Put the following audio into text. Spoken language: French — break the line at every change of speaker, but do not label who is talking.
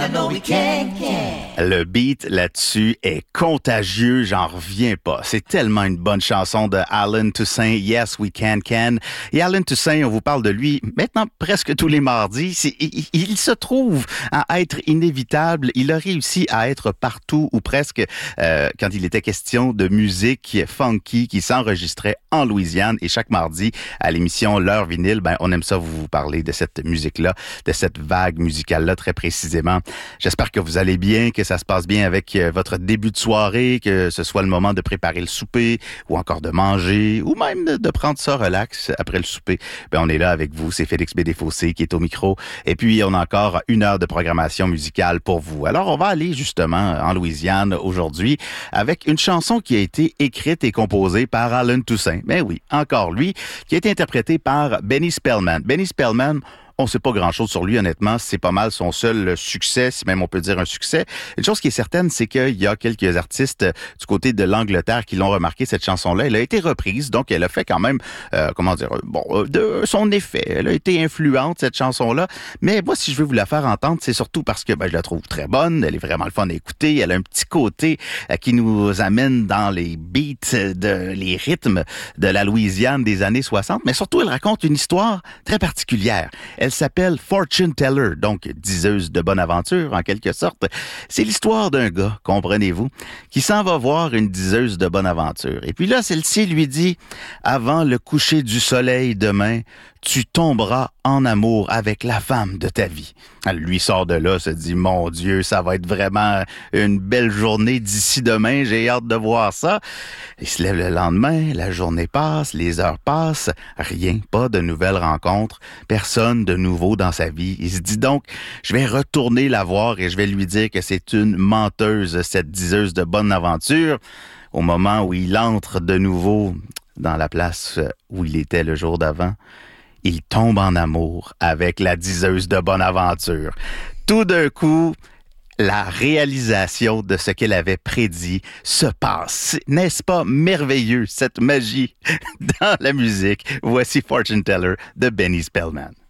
Le beat là-dessus est contagieux, j'en reviens pas. C'est tellement une bonne chanson de Alan Toussaint, Yes We Can. Et Alan Toussaint, on vous parle de lui maintenant presque tous les mardis. Il se trouve à être inévitable. Il a réussi à être partout ou presque quand il était question de musique funky qui s'enregistrait en Louisiane. Et chaque mardi, à l'émission L'heure vinyle, on aime ça vous parler de cette musique-là, de cette vague musicale-là très précisément. J'espère que vous allez bien, que ça se passe bien avec votre début de soirée, que ce soit le moment de préparer le souper ou encore de manger ou même de prendre ça relax après le souper. On est là avec vous, c'est Félix Bédéfossé qui est au micro et puis on a encore 1 heure de programmation musicale pour vous. Alors on va aller justement en Louisiane aujourd'hui avec une chanson qui a été écrite et composée par Alan Toussaint. Mais oui, encore lui, qui a été interprétée par Benny Spellman. Benny Spellman, on sait pas grand-chose sur lui, honnêtement. C'est pas mal son seul succès, si même on peut dire un succès. Une chose qui est certaine, c'est qu'il y a quelques artistes du côté de l'Angleterre qui l'ont remarqué, cette chanson-là. Elle a été reprise, donc elle a fait quand même, de son effet. Elle a été influente, cette chanson-là. Mais moi, si je veux vous la faire entendre, c'est surtout parce que je la trouve très bonne. Elle est vraiment le fun à écouter. Elle a un petit côté qui nous amène dans les beats, les rythmes de la Louisiane des années 60. Mais surtout, elle raconte une histoire très particulière. Elle s'appelle Fortune Teller, donc diseuse de bonne aventure en quelque sorte. C'est l'histoire d'un gars, comprenez-vous, qui s'en va voir une diseuse de bonne aventure. Et puis là, celle-ci lui dit « Avant le coucher du soleil demain, tu tomberas en amour avec la femme de ta vie. » Elle lui sort de là, se dit « Mon Dieu, ça va être vraiment une belle journée d'ici demain, j'ai hâte de voir ça. » Il se lève le lendemain, la journée passe, les heures passent, rien, pas de nouvelles rencontres, personne de nouveau dans sa vie. Il se dit donc « Je vais retourner la voir et je vais lui dire que c'est une menteuse, cette diseuse de bonne aventure. » Au moment où il entre de nouveau dans la place où il était le jour d'avant, il tombe en amour avec la diseuse de bonne aventure. Tout d'un coup, la réalisation de ce qu'elle avait prédit se passe. N'est-ce pas merveilleux, cette magie dans la musique? Voici Fortune Teller de Benny Spellman.